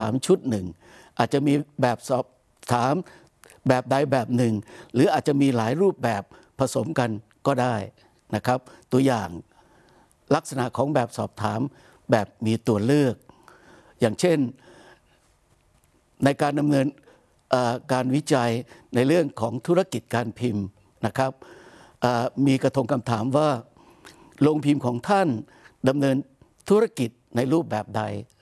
ามชุดหนึ่งอาจจะมีแบบสอบถามแบบใดแบบหนึ่งหรืออาจจะมีหลายรูปแบบผสมกันก็ได้นะครับตัวอย่างลักษณะของแบบสอบถามแบบมีตัวเลือกอย่างเช่นในการดำเนินการวิจัยในเรื่องของธุรกิจการพิมพ์นะครับมีกระทงคำถามว่าโรงพิมพ์ของท่านดำเนินธุรกิจในรูปแบบใด